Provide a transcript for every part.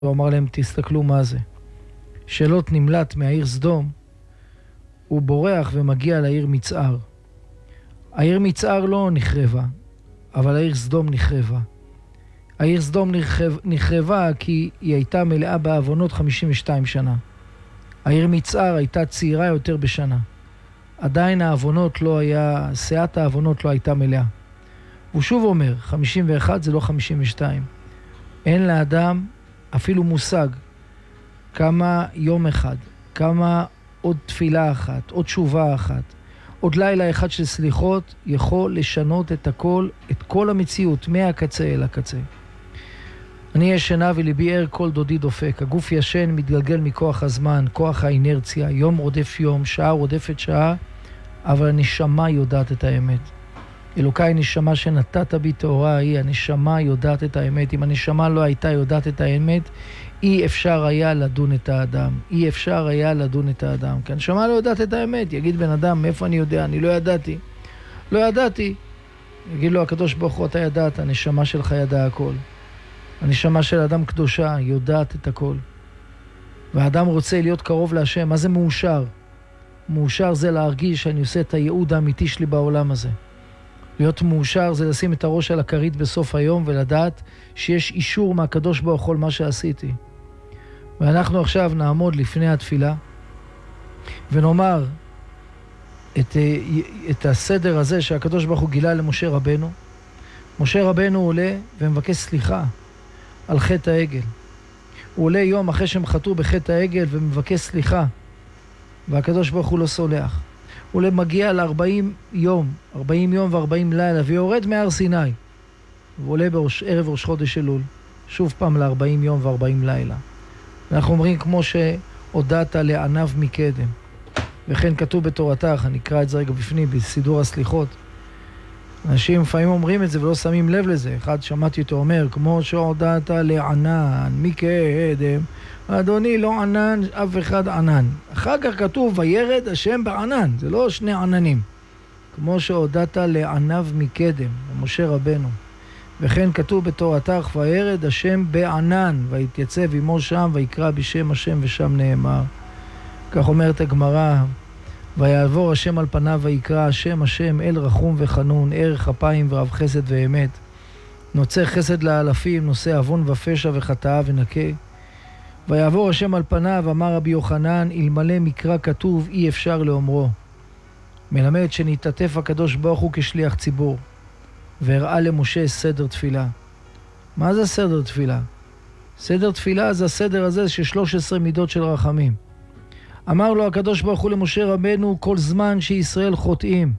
הוא אמר להם, תסתכלו מה זה. שלוט נמלט מהעיר סדום, הוא בורח ומגיע לעיר מצער. העיר מצער לא נחרבה, אבל העיר סדום נחרבה. העיר סדום נחרבה כי היא הייתה מלאה בעוונות 52 שנה. העיר מצער הייתה צעירה יותר בשנה. עדיין העוונות לא היה, שאת העוונות לא הייתה מלאה. הוא שוב אומר, 51 זה לא 52. אין לאדם אפילו מושג כמה יום אחד, כמה עוד תפילה אחת, עוד תשובה אחת, עוד לילה אחד של סליחות יכול לשנות את הכל, את כל המציאות, מהקצה אל הקצה. אני ישנה וליבי ער, כל דודי דופק. הגוף ישן, מתגלגל מכוח הזמן, כוח האינרציה, יום רודף יום, שעה רודפת שעה, אבל הנשמה יודעת את האמת. אלוקיי, נשמה שנתת בי תורה היא, הנשמה יודעת את האמת. אם הנשמה לא הייתה יודעת את האמת, אי אפשר היה לדון את האדם. אי אפשר היה לדון את האדם. כי הנשמה לא יודעת את האמת. יגיד בן אדם, מאיפה אני יודע? אני לא ידעתי. לא ידעתי. יגיד לו, הקדוש ברוך הוא, אתה ידעת, הנשמה שלך ידעה הכל. הנשמה של אדם קדושה יודעת את הכל. והאדם רוצה להיות קרוב להשם. מה זה מאושר? מאושר זה להרגיש שאני עושה את הייעוד האמיתי שלי בעולם הזה. להיות מאושר זה לשים את הראש על הכרית בסוף היום ולדעת שיש אישור מהקדוש ברוך הוא מה שעשיתי. ואנחנו עכשיו נעמוד לפני התפילה ונאמר את הסדר הזה שהקדוש ברוך הוא גילה למשה רבנו. משה רבנו עולה ומבקש סליחה על חטא העגל. הוא עולה יום אחרי שהם חטאו בחטא העגל ומבקש סליחה, והקדוש ברוך הוא לא סולח. הוא מגיע ל-40 יום, 40 יום ו-40 לילה, ויורד מהר סיני. והוא עולה ערב ראש חודש אלול, שוב פעם ל-40 יום ו-40 לילה. אנחנו אומרים כמו שהודעת לעניו מקדם. וכן כתוב בתורתך, אני אקרא את זה רגע בפנים, בסידור הסליחות. אנשים לפעמים אומרים את זה ולא שמים לב לזה. אחד שמעתי אותו אומר, כמו שהודעת לענן מקדם, אדוני לא ענן, אף אחד ענן. אחר כך כתוב, וירד השם בענן, זה לא שני עננים. כמו שהודעת לעניו מקדם, משה רבנו. וכן כתוב בתורתך, וירד השם בענן, ויתייצב עמו שם, ויקרא בשם השם, ושם נאמר. כך אומרת הגמרא, ויעבור השם על פניו ויקרא השם השם אל רחום וחנון, ערך אפיים ורב חסד ואמת. נוצר חסד לאלפים, נושא עוון ופשע וחטאה ונקה. ויעבור השם על פניו, אמר רבי יוחנן, אלמלא מקרא כתוב אי אפשר לאומרו. מלמד שנתעטף הקדוש ברוך הוא כשליח ציבור, והראה למשה סדר תפילה. מה זה סדר תפילה? סדר תפילה זה הסדר הזה של 13 מידות של רחמים. אמר לו הקדוש ברוך הוא למשה רבנו, כל זמן שישראל חוטאים,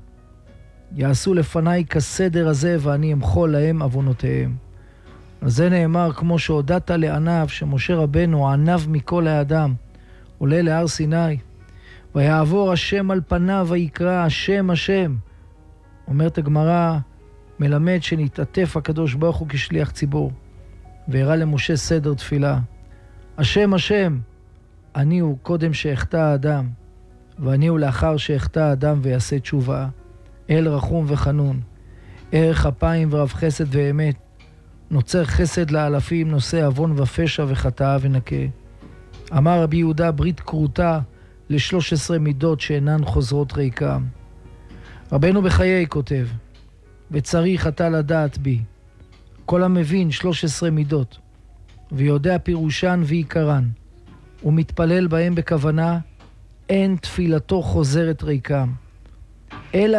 יעשו לפניי כסדר הזה ואני אמחול להם עוונותיהם. על זה נאמר, כמו שהודעת לעניו, שמשה רבנו עניו מכל האדם, עולה להר סיני, ויעבור השם על פניו ויקרא השם השם. אומרת הגמרא, מלמד שנתעטף הקדוש ברוך הוא כשליח ציבור, והראה למשה סדר תפילה. השם השם, אני הוא קודם שהחטא האדם, ואני הוא לאחר שהחטא האדם ויעשה תשובה. אל רחום וחנון, ערך אפיים ורב חסד ואמת, נוצר חסד לאלפים, נושא עוון ופשע וחטאה ונקה. אמר רבי יהודה, ברית כרותה ל13 מידות שאינן חוזרות ריקם. רבנו בחיי כותב, וצריך אתה לדעת בי, כל המבין 13 מידות, ויודע פירושן ועיקרן, ומתפלל בהם בכוונה, אין תפילתו חוזרת ריקם. אלא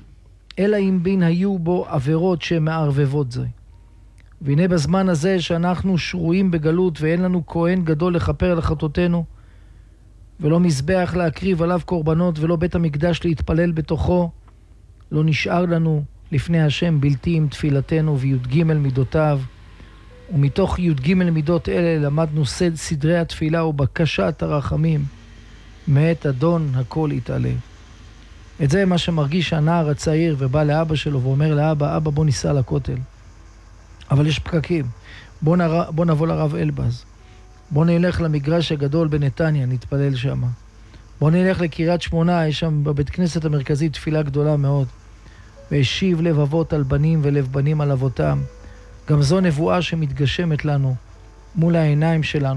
אם בין היו בו עבירות שמערבבות זה. והנה בזמן הזה שאנחנו שרויים בגלות ואין לנו כהן גדול לכפר על חטאותינו, ולא מזבח להקריב עליו קורבנות ולא בית המקדש להתפלל בתוכו, לא נשאר לנו לפני השם בלתי עם תפילתנו וי"ג מידותיו. ומתוך י"ג מידות אלה למדנו סדרי התפילה ובקשת הרחמים, מאת אדון הכל יתעלה. את זה מה שמרגיש הנער הצעיר ובא לאבא שלו ואומר לאבא, אבא בוא ניסע לכותל. אבל יש פקקים, בוא נבוא לרב אלבז, בוא נלך למגרש הגדול בנתניה, נתפלל שם. בוא נלך לקריית שמונה, יש שם בבית כנסת המרכזית תפילה גדולה מאוד. והשיב לב אבות על בנים ולב בנים על אבותם. גם זו נבואה שמתגשמת לנו מול העיניים שלנו.